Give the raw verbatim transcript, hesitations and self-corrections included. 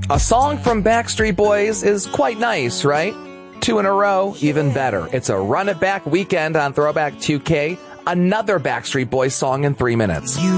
A song from Backstreet Boys is quite nice, right? Two in a row, even better. It's a run it back weekend on Throwback two K. Another Backstreet Boys song in three minutes.